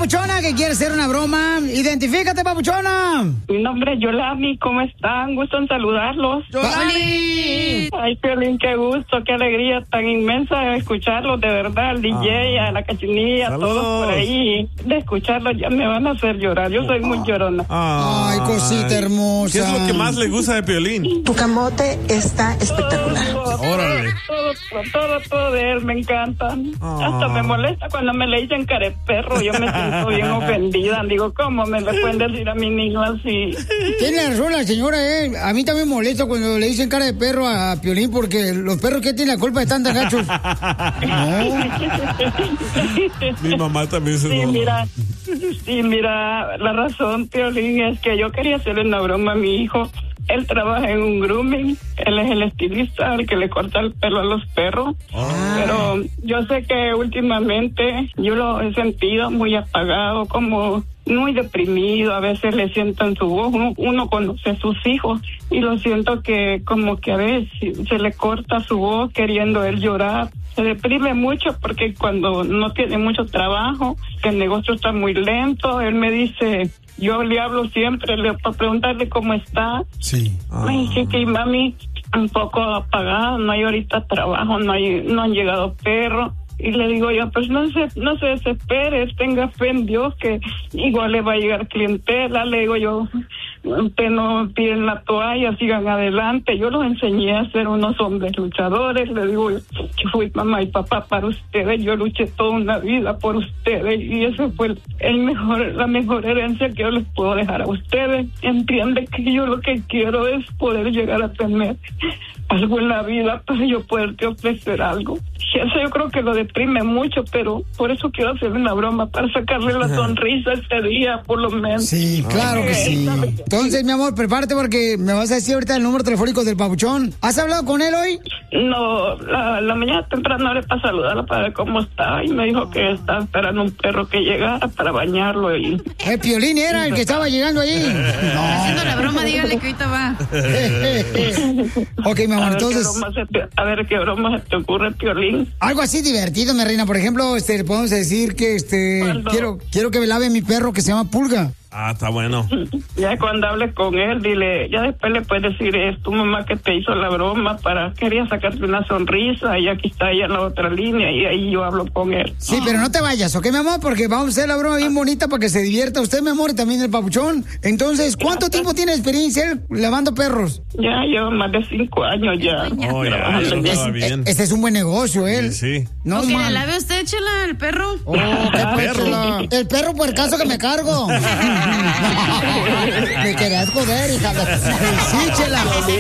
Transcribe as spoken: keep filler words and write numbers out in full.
papuchona que quiere hacer una broma. Identifícate, papuchona. Mi nombre es Yolami, ¿cómo están? Gusto en saludarlos. ¡Yolami! Ay, Piolín, qué gusto, qué alegría tan inmensa escucharlos, de verdad, al D J, ah. a la Cachinilla, a todos por ahí. De escucharlos ya me van a hacer llorar, yo soy muy llorona. Ay, cosita hermosa. ¿Qué es lo que más le gusta de Piolín? Tu camote está espectacular. Todo, Órale. Todo, todo, todo, todo de él me encanta. Ah. Hasta me molesta cuando me le dicen careperro, yo me siento bien ofendida. Digo, ¿cómo me le pueden decir a mi niño así? Tiene razón la señora, ¿eh? A mí también me molesta cuando le dicen cara de perro a Piolín, porque los perros que tienen la culpa de tantos gachos. No. Mi mamá también se Sí, enoja. mira, sí, mira, la razón, Piolín, es que yo quería hacerle una broma a mi hijo. Él trabaja en un grooming, él es el estilista, el que le corta el pelo a los perros. Ah. Pero yo sé que últimamente yo lo he sentido muy apagado, como muy deprimido, a veces le siento en su voz, uno, uno conoce a sus hijos y lo siento que como que a veces se le corta su voz queriendo él llorar. Se deprime mucho porque cuando no tiene mucho trabajo, que el negocio está muy lento, él me dice, yo le hablo siempre le, para preguntarle cómo está. Sí. Ah. Me dice que mami, un poco apagado, no hay ahorita trabajo, no hay, no han llegado perros. Y le digo yo, pues no se, no se desespere, tenga fe en Dios que igual le va a llegar clientela. Le digo yo, usted no tiren la toalla, sigan adelante. Yo los enseñé a ser unos hombres luchadores. Le digo yo, que fui mamá y papá para ustedes. Yo luché toda una vida por ustedes y eso fue el mejor, la mejor herencia que yo les puedo dejar a ustedes. Entiende que yo lo que quiero es poder llegar a tener algo en la vida para yo poderte ofrecer algo. Eso yo creo que lo deprime mucho, pero por eso quiero hacerle una broma, para sacarle la sonrisa este día, por lo menos. Sí, claro que sí. Entonces, mi amor, prepárate porque me vas a decir ahorita el número telefónico del papuchón. ¿Has hablado con él hoy? No, la, la mañana temprano hablé para saludarlo, para ver cómo está, y me dijo que estaba esperando un perro que llegara para bañarlo. Y... El Piolín era el que estaba llegando allí. No. Haciendo la broma, dígale que ahorita va. Ok, mi amor, a entonces... Qué te, a ver qué broma se te ocurre, Piolín. Algo así divertido, mi reina. Por ejemplo, este, podemos decir que este quiero, quiero que me lave mi perro que se llama Pulga. Ah, está bueno. Ya cuando hables con él, dile, ya después le puedes decir, es tu mamá que te hizo la broma para, quería sacarte una sonrisa y aquí está ella en la otra línea y ahí yo hablo con él. Sí, pero no te vayas, ¿ok, mi amor? Porque vamos a hacer la broma bien bonita para que se divierta usted, mi amor, y también el papuchón. Entonces, ¿cuánto tiempo tiene experiencia él lavando perros? Ya llevo más de cinco años ya. Oh, ya, ya lo estaba bien. Este es un buen negocio, él. Sí, sí. No, ¿O que man. le lave usted, Chela, el perro? Oh, qué perro. El perro por el caso que me cargo. Me querías joder, hija de... Sí, Chela.